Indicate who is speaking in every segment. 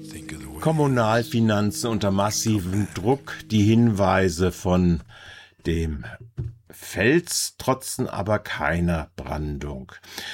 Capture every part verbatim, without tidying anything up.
Speaker 1: Kommunalfinanzen unter massivem Druck, die Hinweise von dem Fels trotzen aber keiner Brandung.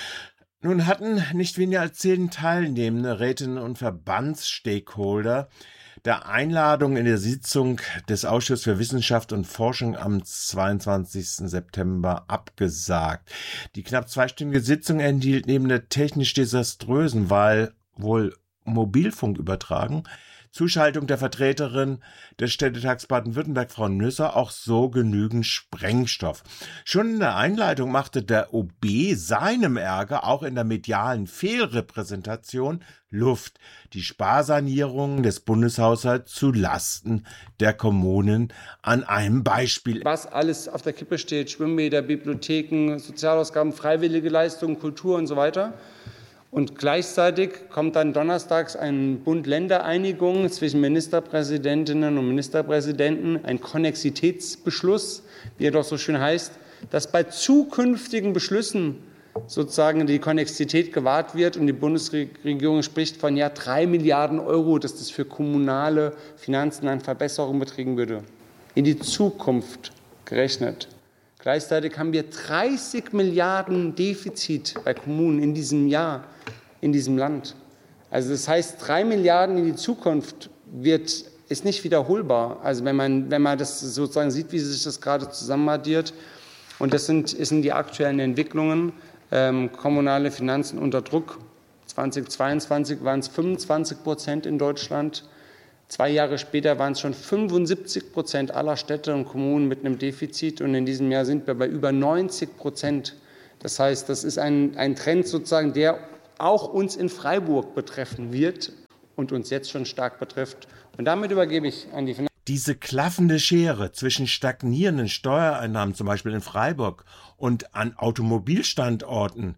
Speaker 1: Nun hatten nicht weniger als zehn teilnehmende Rätinnen und Verbandsstakeholder der Einladung in der Sitzung des Ausschusses für Wissenschaft und Forschung am zweiundzwanzigsten September abgesagt. Die knapp zweistündige Sitzung enthielt neben der technisch desaströsen, weil wohl Mobilfunk übertragen, Zuschaltung der Vertreterin des Städtetags Baden-Württemberg, Frau Nüsser, auch so genügend Sprengstoff. Schon in der Einleitung machte der O B seinem Ärger auch in der medialen Fehlrepräsentation Luft. Die Sparsanierung des Bundeshaushalts zu Lasten der Kommunen an einem Beispiel.
Speaker 2: Was alles auf der Kippe steht, Schwimmbäder, Bibliotheken, Sozialausgaben, freiwillige Leistungen, Kultur und so weiter. Und gleichzeitig kommt dann donnerstags eine Bund-Länder-Einigung zwischen Ministerpräsidentinnen und Ministerpräsidenten, ein Konnexitätsbeschluss, wie er doch so schön heißt, dass bei zukünftigen Beschlüssen sozusagen die Konnexität gewahrt wird. Und die Bundesregierung spricht von ja drei Milliarden Euro, dass das für kommunale Finanzen eine Verbesserung betragen würde. In die Zukunft gerechnet. Gleichzeitig haben wir dreißig Milliarden Defizit bei Kommunen in diesem Jahr, in diesem Land. Also das heißt, drei Milliarden in die Zukunft wird, ist nicht wiederholbar. Also wenn man, wenn man das sozusagen sieht, wie sich das gerade zusammenaddiert. Und das sind, das sind die aktuellen Entwicklungen. Ähm, kommunale Finanzen unter Druck. zweitausendzweiundzwanzig waren es fünfundzwanzig Prozent in Deutschland. Zwei Jahre später waren es schon fünfundsiebzig Prozent aller Städte und Kommunen mit einem Defizit. Und in diesem Jahr sind wir bei über neunzig Prozent. Das heißt, das ist ein, ein Trend sozusagen, der auch uns in Freiburg betreffen wird und uns jetzt schon stark betrifft. Und damit übergebe ich an die Finanz.
Speaker 1: Diese klaffende Schere zwischen stagnierenden Steuereinnahmen, zum Beispiel in Freiburg, und an Automobilstandorten,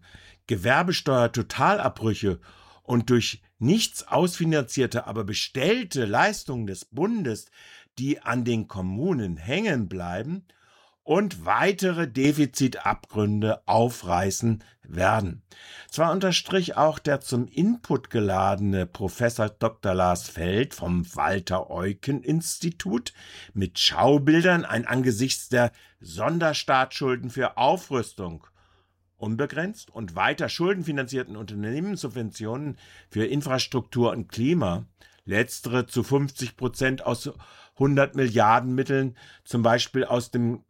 Speaker 1: Gewerbesteuer-Totalabbrüche und durch nichts ausfinanzierte, aber bestellte Leistungen des Bundes, die an den Kommunen hängen bleiben und weitere Defizitabgründe aufreißen werden. Zwar unterstrich auch der zum Input geladene Professor Doktor Lars Feld vom Walter-Eucken-Institut mit Schaubildern ein angesichts der Sonderstaatsschulden für Aufrüstung unbegrenzt und weiter schuldenfinanzierten Unternehmenssubventionen für Infrastruktur und Klima, letztere zu fünfzig Prozent aus hundert Milliarden Mitteln, zum Beispiel aus dem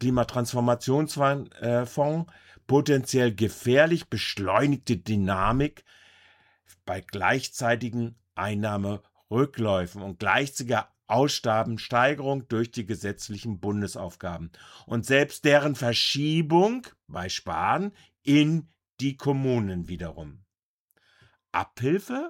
Speaker 1: Klimatransformationsfonds, potenziell gefährlich beschleunigte Dynamik bei gleichzeitigen Einnahmerückläufen und gleichzeitiger Ausgabensteigerung durch die gesetzlichen Bundesaufgaben und selbst deren Verschiebung bei Sparen in die Kommunen wiederum. Abhilfe?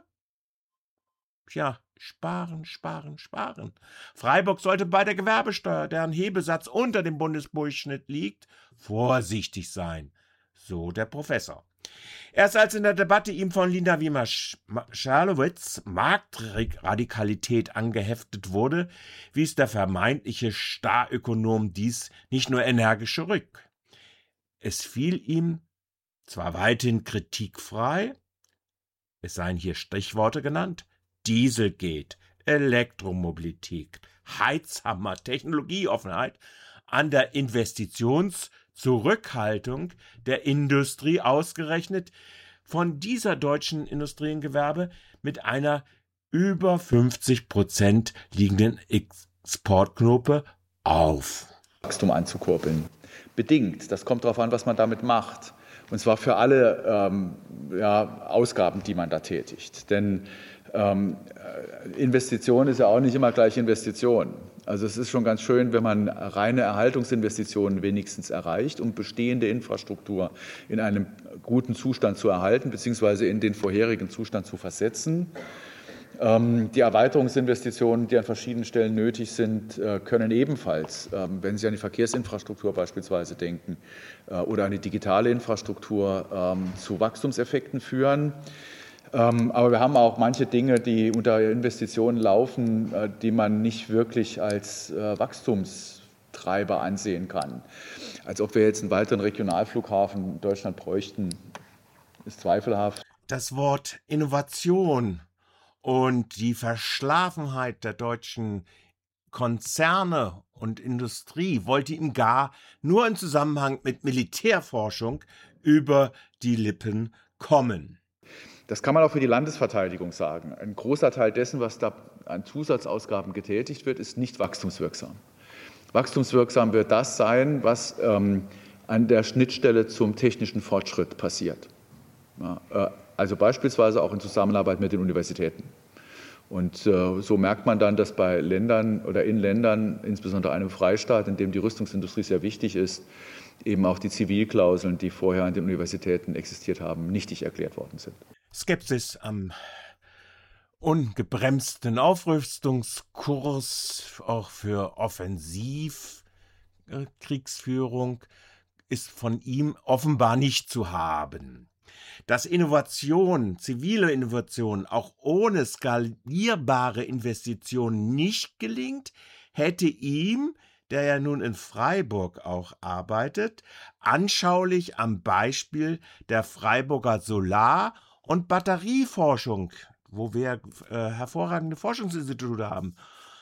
Speaker 1: Tja, sparen, sparen, sparen. Freiburg sollte bei der Gewerbesteuer, deren Hebesatz unter dem Bundesdurchschnitt liegt, vorsichtig sein, so der Professor. Erst als in der Debatte ihm von Lina Wiemer-Schalowitz Marktradikalität angeheftet wurde, wies der vermeintliche Starökonom dies nicht nur energisch zurück. Es fiel ihm zwar weithin kritikfrei, es seien hier Stichworte genannt, Dieselgate, Elektromobilität, Heizhammer, Technologieoffenheit, an der Investitionszurückhaltung der Industrie ausgerechnet, von dieser deutschen Industriegewerbe mit einer über fünfzig Prozent liegenden Exportquote auf.
Speaker 3: Wachstum anzukurbeln. Bedingt. Das kommt darauf an, was man damit macht. Und zwar für alle ähm, ja, Ausgaben, die man da tätigt. Denn ähm, Investition ist ja auch nicht immer gleich Investition. Also es ist schon ganz schön, wenn man reine Erhaltungsinvestitionen wenigstens erreicht, um bestehende Infrastruktur in einem guten Zustand zu erhalten, beziehungsweise in den vorherigen Zustand zu versetzen. Die Erweiterungsinvestitionen, die an verschiedenen Stellen nötig sind, können ebenfalls, wenn Sie an die Verkehrsinfrastruktur beispielsweise denken oder an die digitale Infrastruktur, zu Wachstumseffekten führen. Aber wir haben auch manche Dinge, die unter Investitionen laufen, die man nicht wirklich als Wachstumstreiber ansehen kann. Als ob wir jetzt einen weiteren Regionalflughafen in Deutschland bräuchten, ist zweifelhaft.
Speaker 1: Das Wort Innovation und die Verschlafenheit der deutschen Konzerne und Industrie wollte ihm gar nur im Zusammenhang mit Militärforschung über die Lippen kommen.
Speaker 3: Das kann man auch für die Landesverteidigung sagen. Ein großer Teil dessen, was da an Zusatzausgaben getätigt wird, ist nicht wachstumswirksam. Wachstumswirksam wird das sein, was ähm, an der Schnittstelle zum technischen Fortschritt passiert. Ja, äh, also beispielsweise auch in Zusammenarbeit mit den Universitäten. Und äh, so merkt man dann, dass bei Ländern oder in Ländern, insbesondere einem Freistaat, in dem die Rüstungsindustrie sehr wichtig ist, eben auch die Zivilklauseln, die vorher an den Universitäten existiert haben, nichtig erklärt worden sind.
Speaker 1: Skepsis am ungebremsten Aufrüstungskurs, auch für Offensivkriegsführung, ist von ihm offenbar nicht zu haben. Dass Innovation, zivile Innovation, auch ohne skalierbare Investitionen nicht gelingt, hätte ihm, der ja nun in Freiburg auch arbeitet, anschaulich am Beispiel der Freiburger Solar- und Batterieforschung, wo wir äh, hervorragende Forschungsinstitute haben,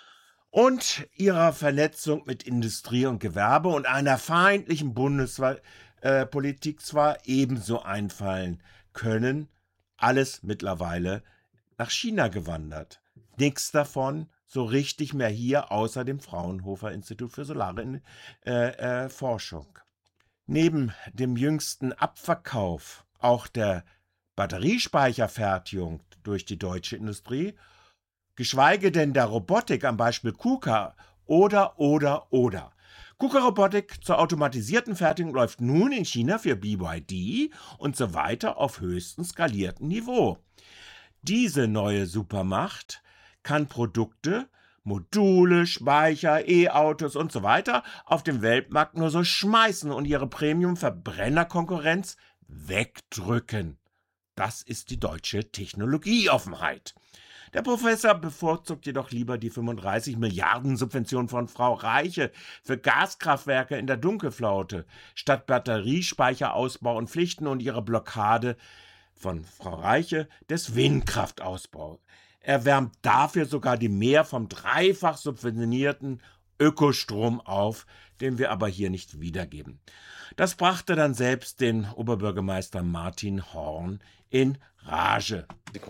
Speaker 1: und ihrer Vernetzung mit Industrie und Gewerbe und einer feindlichen Bundespolitik zwar ebenso einfallen können, alles mittlerweile nach China gewandert. Nichts davon so richtig mehr hier, außer dem Fraunhofer Institut für Solare äh, äh, Forschung. Neben dem jüngsten Abverkauf auch der Batteriespeicherfertigung durch die deutsche Industrie, geschweige denn der Robotik am Beispiel KUKA oder, oder, oder. KUKA-Robotik zur automatisierten Fertigung läuft nun in China für B Y D und so weiter auf höchstem skalierten Niveau. Diese neue Supermacht kann Produkte, Module, Speicher, E-Autos und so weiter auf dem Weltmarkt nur so schmeißen und ihre Premium-Verbrennerkonkurrenz wegdrücken. Das ist die deutsche Technologieoffenheit. Der Professor bevorzugt jedoch lieber die fünfunddreißig Milliarden Subvention von Frau Reiche für Gaskraftwerke in der Dunkelflaute, statt Batteriespeicherausbau und Pflichten und ihre Blockade von Frau Reiche des Windkraftausbaus. Er wärmt dafür sogar die mehr vom dreifach subventionierten Ökostrom auf, den wir aber hier nicht wiedergeben. Das brachte dann selbst den Oberbürgermeister Martin Horn in Rage.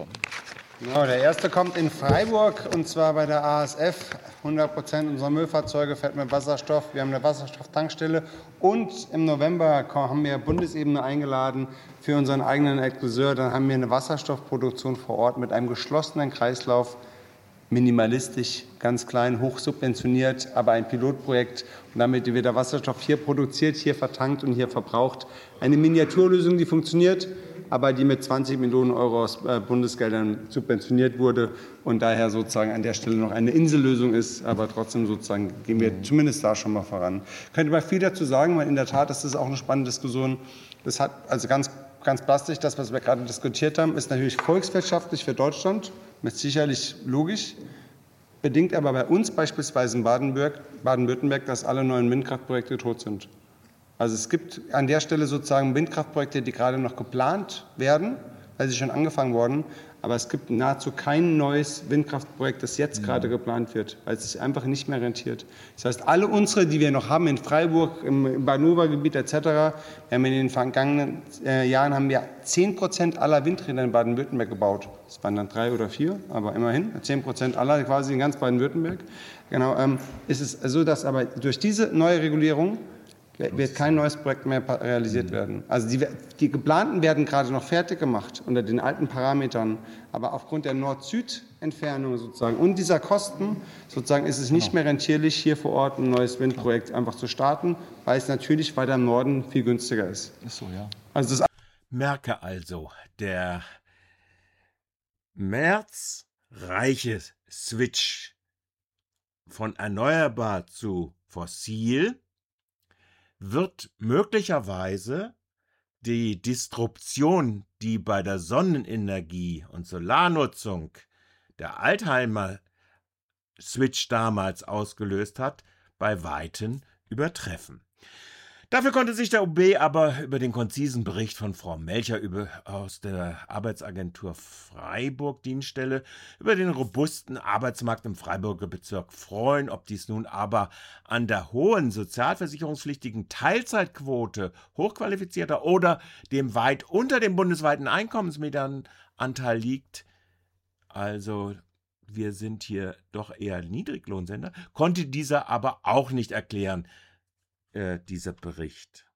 Speaker 2: Genau, der erste kommt in Freiburg, und zwar bei der A S F. hundert Prozent unserer Müllfahrzeuge fährt mit Wasserstoff. Wir haben eine Wasserstofftankstelle. Und im November haben wir Bundesebene eingeladen für unseren eigenen Exkluseur. Dann haben wir eine Wasserstoffproduktion vor Ort mit einem geschlossenen Kreislauf. Minimalistisch, ganz klein, hoch subventioniert, aber ein Pilotprojekt. Und damit wird der Wasserstoff hier produziert, hier vertankt und hier verbraucht. Eine Miniaturlösung, die funktioniert, aber die mit zwanzig Millionen Euro aus Bundesgeldern subventioniert wurde und daher sozusagen an der Stelle noch eine Insellösung ist, aber trotzdem sozusagen gehen wir zumindest da schon mal voran. Könnte man viel dazu sagen, weil in der Tat ist das auch eine spannende Diskussion. Das hat also ganz, ganz plastisch, das, was wir gerade diskutiert haben, ist natürlich volkswirtschaftlich für Deutschland, ist sicherlich logisch, bedingt aber bei uns beispielsweise in Baden-Württemberg, dass alle neuen Windkraftprojekte tot sind. Also es gibt an der Stelle sozusagen Windkraftprojekte, die gerade noch geplant werden, weil sie schon angefangen wurden, aber es gibt nahezu kein neues Windkraftprojekt, das jetzt mhm. gerade geplant wird, weil es sich einfach nicht mehr rentiert. Das heißt, alle unsere, die wir noch haben in Freiburg, im Bahnhofer-Gebiet et cetera, wir haben in den vergangenen äh, Jahren haben wir zehn Prozent aller Windräder in Baden-Württemberg gebaut. Das waren dann drei oder vier, aber immerhin zehn Prozent aller quasi in ganz Baden-Württemberg. Genau, ähm, ist es so, dass aber durch diese neue Regulierung wird kein neues Projekt mehr realisiert werden. Also die, die geplanten werden gerade noch fertig gemacht unter den alten Parametern, aber aufgrund der Nord-Süd-Entfernung sozusagen und dieser Kosten sozusagen ist es nicht mehr rentierlich, hier vor Ort ein neues Windprojekt einfach zu starten, weil es natürlich weiter im Norden viel günstiger ist.
Speaker 3: Ist so, ja.
Speaker 2: Also das
Speaker 1: Merke also, der Merz-reiche Switch von erneuerbar zu fossil wird möglicherweise die Disruption, die bei der Sonnenenergie und Solarnutzung der Altheimer Switch damals ausgelöst hat, bei Weitem übertreffen. Dafür konnte sich der O B aber über den konzisen Bericht von Frau Melcher über, aus der Arbeitsagentur Freiburg Dienststelle über den robusten Arbeitsmarkt im Freiburger Bezirk freuen. Ob dies nun aber an der hohen sozialversicherungspflichtigen Teilzeitquote Hochqualifizierter oder dem weit unter dem bundesweiten Einkommensmediananteil liegt, also wir sind hier doch eher Niedriglohnsender, konnte dieser aber auch nicht erklären, äh, dieser Bericht.